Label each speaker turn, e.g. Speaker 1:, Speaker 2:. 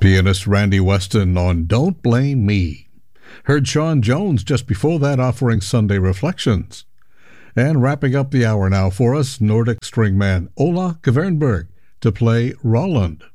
Speaker 1: Pianist Randy Weston on Don't Blame Me. Heard Sean Jones just before that offering Sunday Reflections. And wrapping up the hour now for us, Nordic stringman Ola Kvernberg to play Roland.